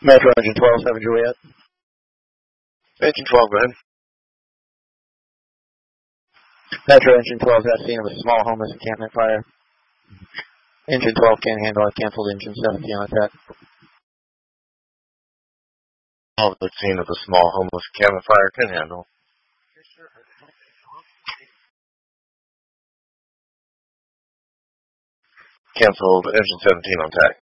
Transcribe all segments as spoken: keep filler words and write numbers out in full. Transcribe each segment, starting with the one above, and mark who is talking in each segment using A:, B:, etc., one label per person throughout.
A: Metro Engine twelve, seven Juliet.
B: Engine twelve, go ahead.
A: Metro Engine twelve is at scene of a small homeless encampment fire. Engine twelve can't handle it. Canceled Engine seventeen on attack.
B: Oh, the scene of the small homeless encampment fire can handle. Canceled Engine seventeen on attack.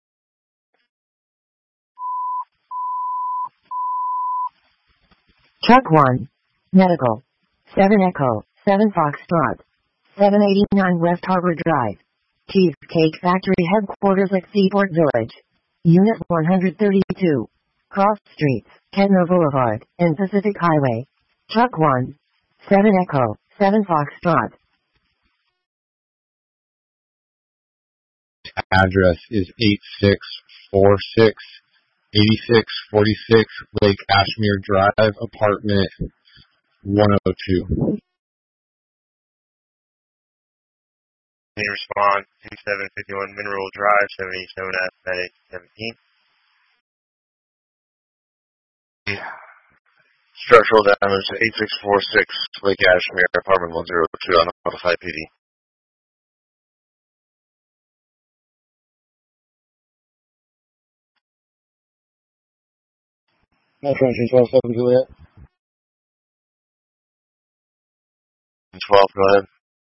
C: Truck one. Medical. seven Echo. seven Foxtrot. seven eighty-nine West Harbor Drive. Cheesecake Factory Headquarters at Seaport Village. Unit one thirty-two. Cross Streets, Kenmore Boulevard, and Pacific Highway. Truck one. seven Echo. seven Foxtrot.
D: Address is eight six four six, eighty-six forty-six Lake Ashmere Drive, apartment one oh two.
B: Can you respond to seven fifty-one Mineral Drive, seventy-seven at Medic seventeen? Structural damage to eight six four six Lake Ashmere, apartment one oh two, unnotified P D.
A: Metro Engine twelve, seven Juliet.
B: twelve, go ahead.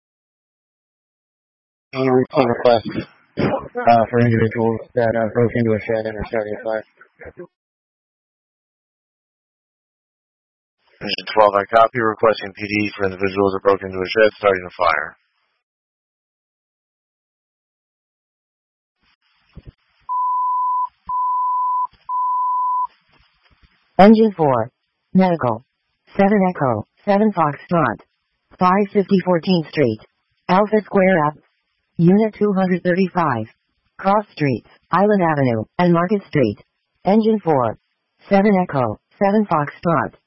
A: On request uh, for individuals that uh, broke into a shed and are starting a fire.
B: Engine twelve, I copy, requesting P D for individuals that broke into a shed starting a fire.
C: Engine four. Medical. seven Echo. seven Foxtrot. five fifty fourteenth Street. Alpha Square Up. Unit two thirty-five. Cross Streets, Island Avenue, and Market Street. Engine four. seven Echo. seven Foxtrot.